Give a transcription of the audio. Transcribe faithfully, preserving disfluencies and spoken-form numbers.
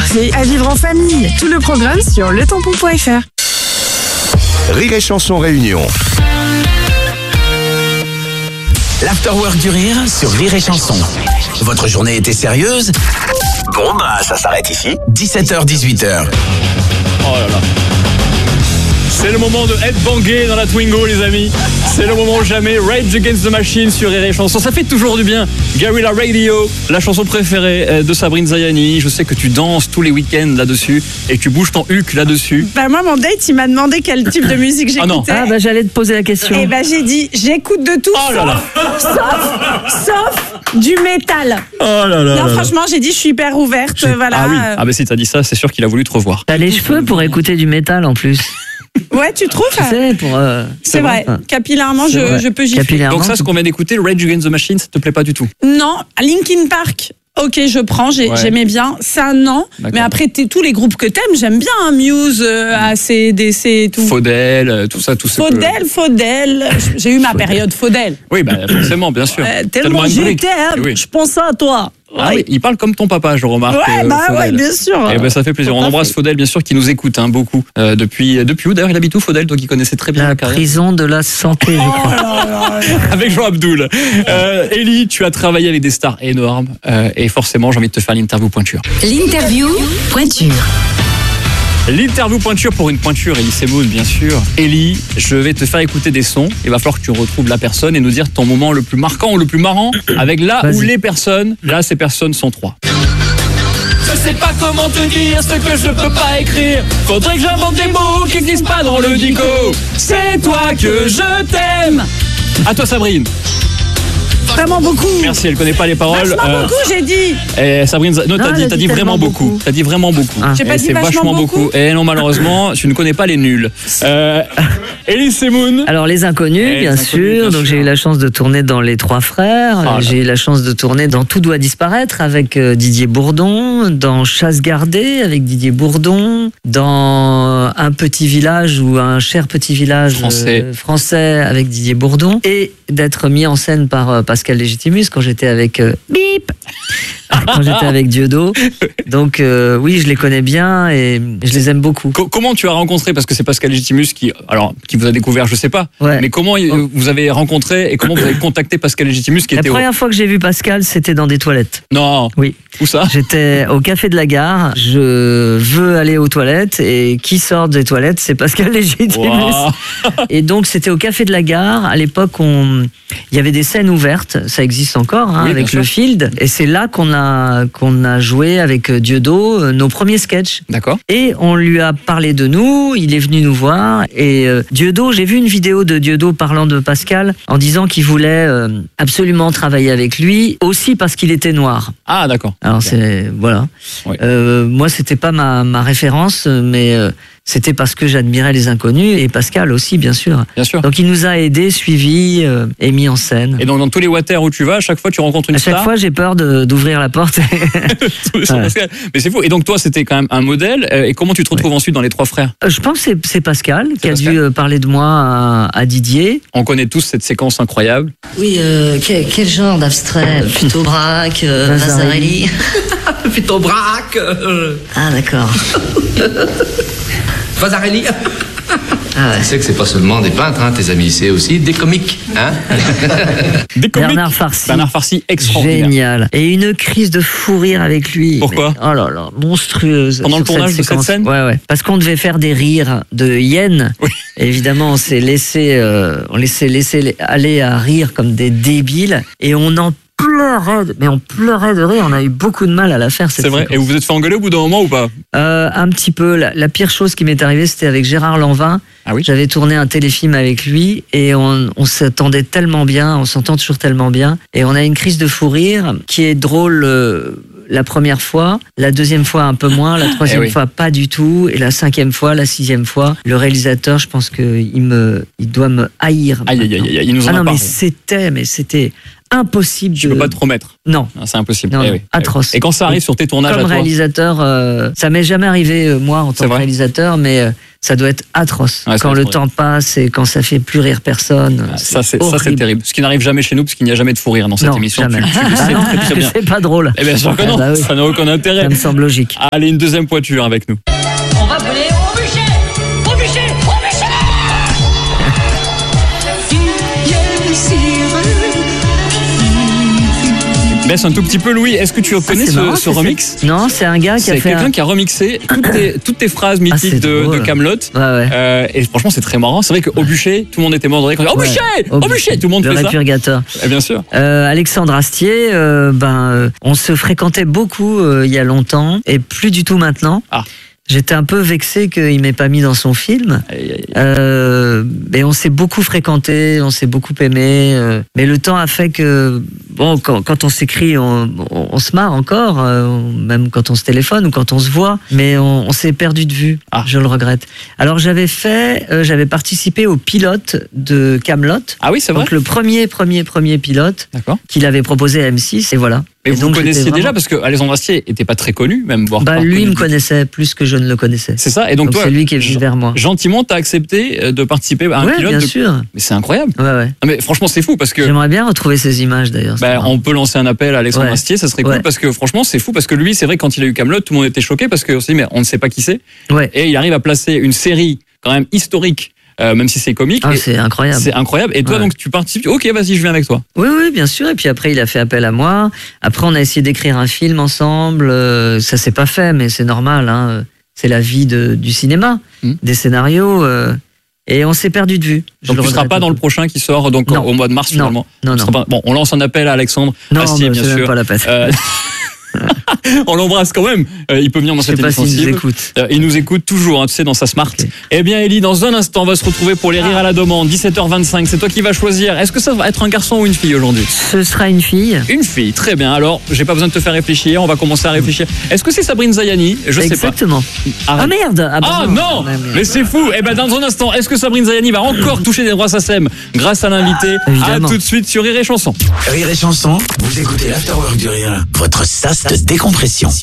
parfait à vivre en famille. Tout le programme sur le tampon point f r. Rire et Chanson Réunion. L'afterwork du rire sur Rire et Chanson. Votre journée était sérieuse? Bon bah ça s'arrête ici. dix-sept heures dix-huit heures. Oh là là. C'est le moment de headbanger dans la Twingo, les amis. C'est le moment jamais. Rage Against the Machine sur Rire et Chanson. Ça fait toujours du bien. Guerrilla Radio, la chanson préférée de Sabrine Zayani. Je sais que tu danses tous les week-ends là-dessus et que tu bouges ton huc là-dessus. Bah moi, mon date, il m'a demandé quel type de musique j'écoutais. Ah non. Ah bah j'allais te poser la question. Et bah j'ai dit, j'écoute de tout, Oh là là. sauf, sauf, sauf du métal. Oh là là. Non, là là. franchement, j'ai dit, je suis hyper ouverte. Voilà. Ah oui. Ah bah si t'as dit ça, c'est sûr qu'il a voulu te revoir. T'as les cheveux pour écouter du métal en plus. Ouais, tu trouves? Tu sais, pour. Euh... C'est vrai. vrai. Capillairement, C'est je, vrai. je peux gifler. Capillairement. Donc ça, ce qu'on vient d'écouter, Rage Against the Machine, ça te plaît pas du tout? Non, Linkin Park. Ok, je prends, j'ai, Ouais. j'aimais bien. Ça, non. D'accord. Mais après, t'es, tous les groupes que t'aimes, j'aime bien. Hein, Muse, euh, A C D C et tout. Faudel, euh, tout ça, tout ça. Faudel, Faudel. J'ai eu ma période Faudel. Oui, bah forcément, bien sûr. Euh, Tellement tellement une brique. j'étais, Oui. je pense à toi. Ah oui, il parle comme ton papa, je remarque. Ouais, euh, bah Faudel. ouais, bien sûr. Eh ben, ça fait plaisir. On embrasse Faudel, bien sûr, qui nous écoute hein, beaucoup. Euh, depuis, depuis où d'ailleurs il habite où, Faudel, toi qui connaissais très bien la, La carrière. prison de la santé, je crois. Avec Jean Abdoul. Euh, Ellie, tu as travaillé avec des stars énormes euh, et forcément, j'ai envie de te faire l'interview pointure. L'interview pointure. L'interview pointure pour une pointure, Ellie Semoun, bien sûr. Ellie, je vais te faire écouter des sons. Il va falloir que tu retrouves la personne et nous dire ton moment le plus marquant ou le plus marrant avec là Vas-y. où les personnes. Là, ces personnes sont trois. Je sais pas comment te dire ce que je peux pas écrire. Faudrait que j'invente des mots qui n'existent pas dans le dico. C'est toi que je t'aime. À toi, Sabrine. Vraiment beaucoup. Merci, elle connaît pas les paroles. Vachement Euh, beaucoup, j'ai dit. Eh, Sabrine, non, t'as Non, dit, elle a t'as dit dit vraiment tellement beaucoup. beaucoup. T'as dit vraiment beaucoup. Ah. J'ai pas Eh, dit c'est vachement beaucoup. Et non, malheureusement, tu ne connais pas les nuls. Euh, Ellie Semoun. Alors les inconnus, Eh, les bien inconnus, sûr. bien Donc sûr. j'ai eu la chance de tourner dans Les Trois Frères. Ah, là. J'ai eu la chance de tourner dans Tout doit disparaître avec euh, Didier Bourdon, dans Chasse gardée avec Didier Bourdon, dans Un petit village ou Un cher petit village Français. euh, français avec Didier Bourdon, et d'être mis en scène par euh, Pascal Légitimus quand j'étais avec euh, Bip. Quand j'étais avec Dieudo. Donc euh, oui, je les connais bien et je les aime beaucoup. Co- comment tu as rencontré, parce que c'est Pascal Légitimus qui, alors, qui vous a découvert, je sais pas, Ouais. mais comment euh, vous avez rencontré et comment vous avez contacté Pascal Légitimus qui La était au... première fois que j'ai vu Pascal, c'était dans des toilettes. Non, Oui. où ça? J'étais au café de la gare, je veux aller aux toilettes et qui sort des toilettes, c'est Pascal Légitimus. Wow. Et donc c'était au café de la gare, à l'époque on... il y avait des scènes ouvertes, ça existe encore hein, Oui, bien avec sûr. le Field, et c'est là qu'on a, qu'on a joué avec Dieudo euh, nos premiers sketchs. D'accord. Et on lui a parlé de nous, il est venu nous voir. Et euh, Dieudo, j'ai vu une vidéo de Dieudo parlant de Pascal en disant qu'il voulait euh, absolument travailler avec lui, aussi parce qu'il était noir. Ah, d'accord. Alors Ok. c'est voilà. Oui. Euh, moi, c'était pas ma, ma référence, mais euh, c'était parce que j'admirais les inconnus et Pascal aussi, bien sûr. Bien sûr. Donc il nous a aidés, suivis euh, et mis en scène. Et donc, dans tous les water où tu vas, à chaque fois, tu rencontres une À chaque star. fois, j'ai peur de- d'ouvrir la porte. Sur Ouais. Pascal. Mais c'est fou. Et donc, toi, c'était quand même un modèle. Euh, Et comment tu te retrouves ensuite dans les trois frères? Euh, Je pense que c'est- c'est Pascal qui a Pascal. dû euh, parler de moi à, à Didier. On connaît tous cette séquence incroyable. Oui, euh, quel, quel genre d'abstrait? Plutôt braque, euh, Vasarely. Vasarely. Plutôt braque. euh, Ah, d'accord. Vasarely. Ah ouais. Tu sais que c'est pas seulement des peintres, hein, tes amis, c'est aussi des comiques. Hein. Des comiques. Bernard Farcy. Bernard Farcy, extraordinaire. Génial. Et une crise de fou rire avec lui. Pourquoi Mais, oh là là, monstrueuse. Pendant le sur tournage de cette séquence. scène Ouais, ouais. Parce qu'on devait faire des rires de hyènes. Oui. Et évidemment, on s'est laissé, euh, on laissait laisser aller à rire comme des débiles. Et on en pleurait, de- mais on pleurait de rire. On a eu beaucoup de mal à la faire, cette C'est vrai. séquence. Et vous vous êtes fait engueuler au bout d'un moment ou pas? Euh, un petit peu. La, la pire chose qui m'est arrivée, c'était avec Gérard Lanvin. Ah oui. J'avais tourné un téléfilm avec lui et on, on s'attendait tellement bien, on s'entend toujours tellement bien. Et on a une crise de fou rire qui est drôle euh, la première fois, la deuxième fois un peu moins, la troisième Eh oui. fois pas du tout, et la cinquième fois, la sixième fois. Le réalisateur, je pense qu'il me, il doit me haïr. Aïe, aïe, aïe, aïe, aïe, il nous en Ah a non, mais parlé. c'était, mais c'était impossible Tu de... peux pas te remettre. Non. Ah, c'est impossible. Non, Eh non, oui. atroce. Et quand ça arrive sur tes tournages Comme à toi, réalisateur, euh, ça m'est jamais arrivé euh, moi en C'est tant que vrai réalisateur, mais euh, ça doit être atroce. Ouais, ça quand doit le être temps passe et quand ça fait plus rire personne. Ah, ça, c'est, ça, c'est horrible. terrible. Ce qui n'arrive jamais chez nous, parce qu'il n'y a jamais de fou rire dans cette Non, émission. jamais. Tu, tu le Ah sais non, très, très bien. c'est pas drôle. Eh bien sûr que non, Ah bah oui. ça n'a aucun intérêt. Ça me semble logique. Allez, une deuxième pointure avec nous. On va brûler au bûcher, au bûcher, au bûcher. Baisse un tout petit peu, Louis. Est-ce que tu connais c'est ce, marrant, ce c'est- remix? Non, c'est un gars qui C'est a fait quelqu'un un... qui a remixé toutes tes, toutes tes phrases mythiques c'est de, drôle. de Kaamelott. Ouais, ouais. Euh, et franchement, c'est très marrant. C'est vrai qu'au bûcher, tout le monde était mort de rire. Quand on dit, Au Ouais. bûcher, au bûcher, tout le monde Le fait ça. répurgateur. Eh bien sûr. Euh, Alexandre Astier, euh, ben, euh, on se fréquentait beaucoup euh, il y a longtemps et plus du tout maintenant. Ah. J'étais un peu vexé qu'il m'ait pas mis dans son film. Aïe, aïe, aïe. Euh, mais on s'est beaucoup fréquenté, on s'est beaucoup aimé. Euh, mais le temps a fait que, bon, quand, quand on s'écrit, on, on, on se marre encore, euh, même quand on se téléphone ou quand on se voit. Mais on, on s'est perdu de vue. Ah. Je le regrette. Alors j'avais fait, euh, j'avais participé au pilote de Kaamelott. Ah oui, c'est vrai. Donc le premier, premier, premier pilote D'accord. qu'il avait proposé à M six, et voilà. Mais Et vous donc, le connaissiez j'étais déjà vraiment- parce que Alexandre Astier était pas très connu, même voire Bah pas lui connu me du tout. connaissait plus que je ne le connaissais. C'est ça. Et donc, Donc toi, c'est lui qui est venu gen- vers moi. gentiment, t'as accepté euh, de participer à un Ouais, pilote. bien de- sûr. Mais c'est incroyable. Ouais, ouais. Non, mais franchement, c'est fou parce que. J'aimerais bien retrouver ces images d'ailleurs. c'est Ben, marrant. on peut lancer un appel à Alexandre Ouais. Astier, ça serait cool Ouais. parce que franchement c'est fou parce que lui c'est vrai que quand il a eu Kaamelott tout le monde était choqué parce que on s'est dit mais on ne sait pas qui c'est Ouais. et il arrive à placer une série quand même historique euh, même si c'est comique. Ah, et c'est incroyable. c'est incroyable et toi Ouais. donc tu participes, ok vas-y je viens avec toi. Oui, oui, bien sûr. Et puis après, il a fait appel à moi. Après, on a essayé d'écrire un film ensemble. Euh, ça s'est pas fait, mais c'est normal. Hein. C'est la vie de, du cinéma, Hmm. des scénarios. euh, et on s'est perdu de vue. Je Donc le tu seras regrette pas un dans peu. le prochain qui sort donc Non. au mois de mars Non. finalement. Non, Tu non. seras pas- Bon on lance un appel à Alexandre Non, Astier bah, bien c'est même sûr. pas la peine. Euh, on l'embrasse quand même. Euh, il peut venir dans Je sais cette pas s'il émission. nous s'il veut. écoute. Euh, il nous écoute toujours, hein, tu sais, dans sa smart. Ok. Eh bien, Ellie, dans un instant, on va se retrouver pour les rires à la demande, dix-sept heures vingt-cinq. C'est toi qui vas choisir. Est-ce que ça va être un garçon ou une fille aujourd'hui? Ce sera une fille. Une fille, très bien. Alors, j'ai pas besoin de te faire réfléchir, on va commencer à réfléchir. Est-ce que c'est Sabrine Zayani? Je sais Exactement. pas. Ah merde. Ah, bah Ah non. non, Ouais, mais- mais c'est fou. Eh ben dans un instant, est-ce que Sabrine Zayani va encore toucher des droits S A C E M grâce à l'invité? À Évidemment. tout de suite sur Rire et Chanson. Rire et chanson, vous écoutez l'Afterwork du Rire, votre sas de décompression.